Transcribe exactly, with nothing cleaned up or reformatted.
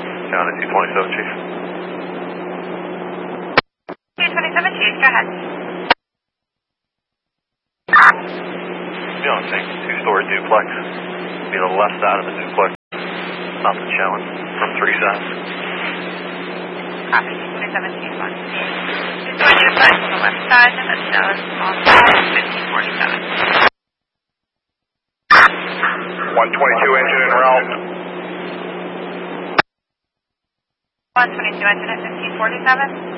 County two twenty-seven, Chief. two twenty-seven, Chief, go ahead. You know, same two-story duplex. Be the left side of the duplex. Nothing showing from three sides. Copy, two twenty-seven, Chief, one. Two-story duplex on the left side, and that shows on fifteen forty-seven. one twenty-two engine en route. one twenty-two engine at fifteen forty-seven.